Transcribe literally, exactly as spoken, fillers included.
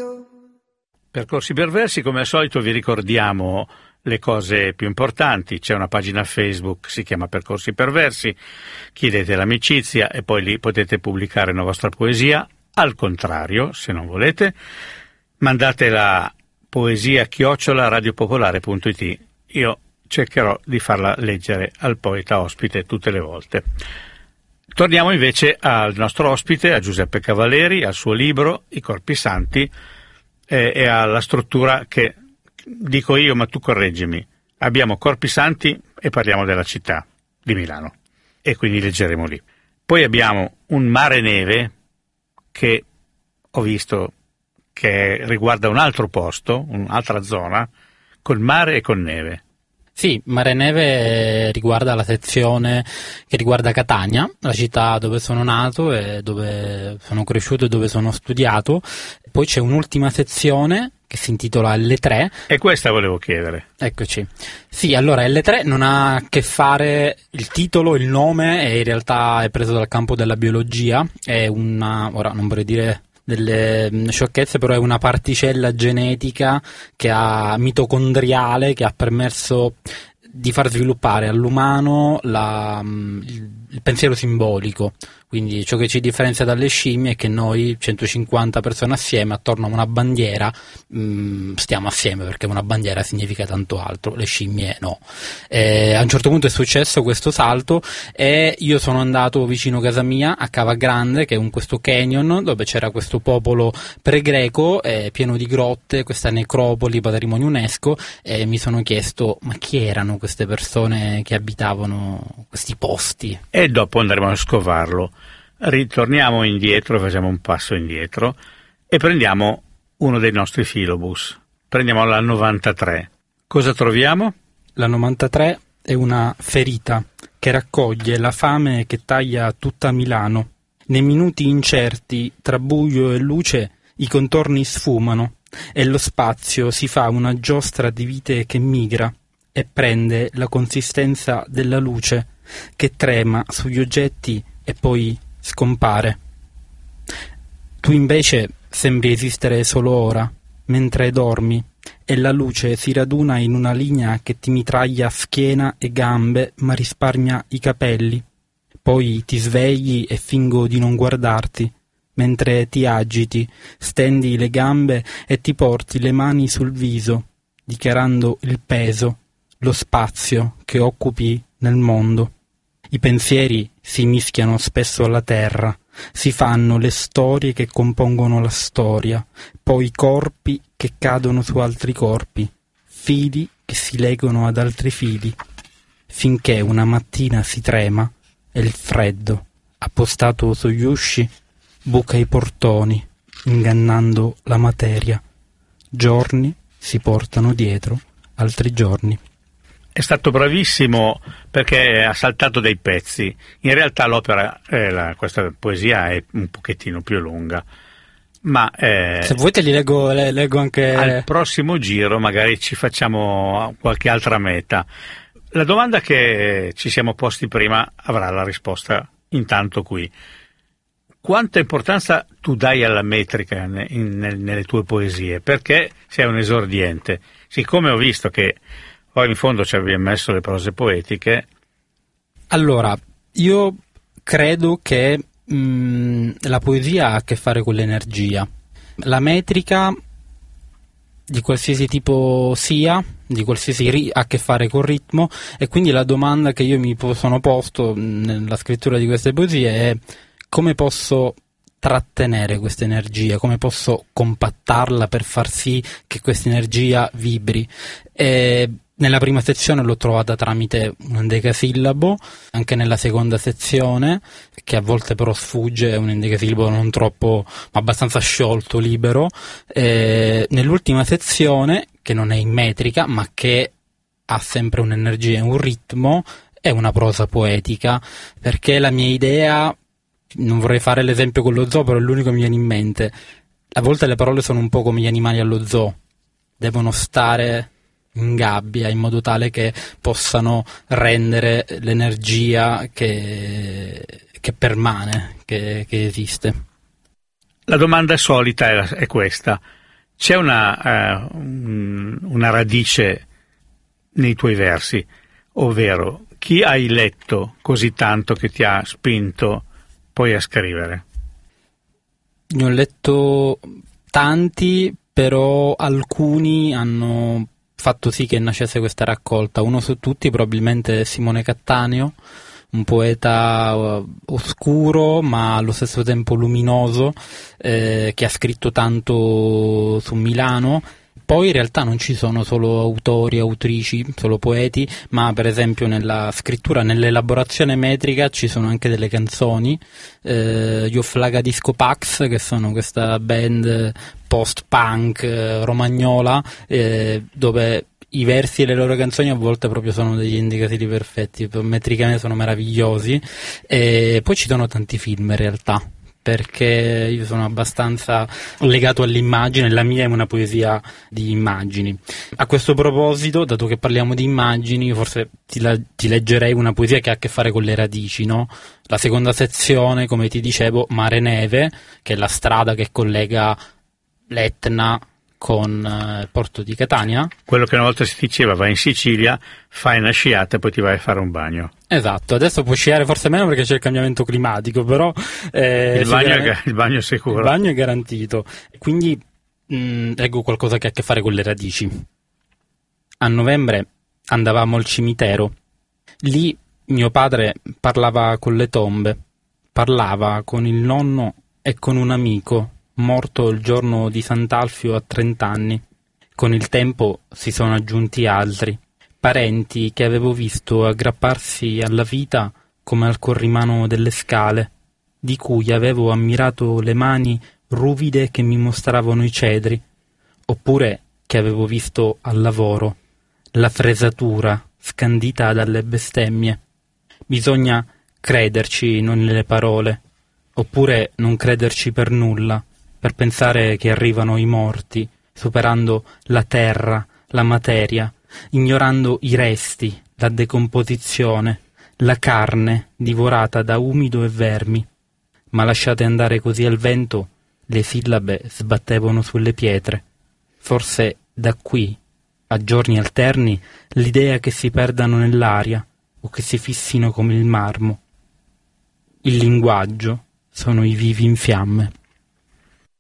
Percorsi Perversi, come al solito vi ricordiamo le cose più importanti. C'è una pagina Facebook, si chiama Percorsi Perversi, chiedete l'amicizia e poi lì potete pubblicare la vostra poesia. Al contrario, se non volete, mandate la poesia chiocciola radiopopolare punto it. Io cercherò di farla leggere al poeta ospite tutte le volte. Torniamo invece al nostro ospite, a Giuseppe Cavalieri, al suo libro I Corpi Santi e, e alla struttura che dico io, ma tu correggimi. Abbiamo Corpi Santi e parliamo della città di Milano e quindi leggeremo lì. Poi abbiamo un Mare Neve che ho visto che riguarda un altro posto, un'altra zona, col mare e con neve. Sì, Mare Neve riguarda la sezione che riguarda Catania, la città dove sono nato e dove sono cresciuto e dove sono studiato. Poi c'è un'ultima sezione che si intitola L tre. E questa volevo chiedere. Eccoci. Sì, allora L tre non ha a che fare, il titolo, il nome, e in realtà è preso dal campo della biologia, è una, ora non vorrei dire delle sciocchezze, però è una particella genetica che ha mitocondriale che ha permesso di far sviluppare all'umano la, il, il pensiero simbolico. Quindi ciò che ci differenzia dalle scimmie è che noi, centocinquanta persone assieme attorno a una bandiera, mh, stiamo assieme, perché una bandiera significa tanto altro, le scimmie no. E a un certo punto è successo questo salto e io sono andato vicino a casa mia, a Cava Grande, che è un, questo canyon dove c'era questo popolo pre-greco eh, pieno di grotte, questa necropoli, patrimonio UNESCO, e mi sono chiesto ma chi erano queste persone che abitavano questi posti? E dopo andremo a scovarlo. Ritorniamo indietro, facciamo un passo indietro e prendiamo uno dei nostri filobus. Prendiamo la novantatré. Cosa troviamo? La novantatré è una ferita che raccoglie la fame che taglia tutta Milano. Nei minuti incerti, tra buio e luce, i contorni sfumano e lo spazio si fa una giostra di vite che migra e prende la consistenza della luce che trema sugli oggetti e poi scompare. Tu invece sembri esistere solo ora, mentre dormi, e la luce si raduna in una linea che ti mitraglia schiena e gambe, ma risparmia i capelli. Poi ti svegli e fingo di non guardarti, mentre ti agiti, stendi le gambe e ti porti le mani sul viso, dichiarando il peso, lo spazio che occupi nel mondo. I pensieri si mischiano spesso alla terra, si fanno le storie che compongono la storia, poi corpi che cadono su altri corpi, fili che si legano ad altri fili, finché una mattina si trema e il freddo, appostato sugli usci, buca i portoni, ingannando la materia. Giorni si portano dietro altri giorni. È stato bravissimo perché ha saltato dei pezzi. In realtà l'opera, eh, la, questa poesia è un pochettino più lunga, ma eh, se vuoi te li leggo, le, leggo anche al prossimo giro, magari ci facciamo qualche altra meta. La domanda che ci siamo posti prima avrà la risposta intanto qui. Quanta importanza tu dai alla metrica in, in, nelle tue poesie? Perché sei un esordiente. Siccome ho visto che poi in fondo ci abbiamo messo le prose poetiche. Allora, io credo che mh, la poesia ha a che fare con l'energia. La metrica, di qualsiasi tipo sia, di qualsiasi ri- ha a che fare col ritmo, e quindi la domanda che io mi sono posto nella scrittura di queste poesie è come posso trattenere questa energia, come posso compattarla per far sì che questa energia vibri. E nella prima sezione l'ho trovata tramite un endecasillabo, anche nella seconda sezione, che a volte però sfugge, è un endecasillabo non troppo, ma abbastanza sciolto, libero. E nell'ultima sezione, che non è in metrica, ma che ha sempre un'energia e un ritmo, è una prosa poetica, perché la mia idea, non vorrei fare l'esempio con lo zoo, però è l'unico che mi viene in mente, a volte le parole sono un po' come gli animali allo zoo, devono stare in gabbia in modo tale che possano rendere l'energia che, che permane, che, che esiste. La domanda solita è, è questa: C'è una, uh, una radice nei tuoi versi, ovvero chi hai letto così tanto che ti ha spinto poi a scrivere? Ne ho letto tanti, però alcuni hanno fatto sì che nascesse questa raccolta. Uno su tutti probabilmente Simone Cattaneo, un poeta oscuro ma allo stesso tempo luminoso, eh, che ha scritto tanto su Milano. Poi in realtà non ci sono solo autori, autrici, solo poeti, ma per esempio nella scrittura, nell'elaborazione metrica ci sono anche delle canzoni. eh, Gli Offlaga Disco Pax, che sono questa band post-punk eh, romagnola, eh, dove i versi e le loro canzoni a volte proprio sono degli indicativi perfetti, metricamente sono meravigliosi. E poi ci sono tanti film in realtà, perché io sono abbastanza legato all'immagine, la mia è una poesia di immagini. A questo proposito, dato che parliamo di immagini, forse ti, la, ti leggerei una poesia che ha a che fare con le radici, no? La seconda sezione, come ti dicevo, Mare Neve, che è la strada che collega l'Etna con il porto di Catania. Quello che una volta si diceva: vai in Sicilia, fai una sciata e poi ti vai a fare un bagno. Esatto, adesso puoi sciare forse meno perché c'è il cambiamento climatico, però eh, il, bagno è, il bagno è sicuro. Il bagno è garantito. Quindi mh, leggo qualcosa che ha a che fare con le radici. A novembre andavamo al cimitero. Lì mio padre parlava con le tombe, parlava con il nonno e con un amico morto il giorno di Sant'Alfio a trent'anni. Con il tempo si sono aggiunti altri, parenti che avevo visto aggrapparsi alla vita come al corrimano delle scale, di cui avevo ammirato le mani ruvide che mi mostravano i cedri, oppure che avevo visto al lavoro, la fresatura scandita dalle bestemmie. Bisogna crederci non nelle parole, oppure non crederci per nulla, per pensare che arrivano i morti, superando la terra, la materia, ignorando i resti, la decomposizione, la carne divorata da umido e vermi. Ma lasciate andare così al vento, le sillabe sbattevano sulle pietre. Forse da qui, a giorni alterni, l'idea che si perdano nell'aria o che si fissino come il marmo. Il linguaggio sono i vivi in fiamme.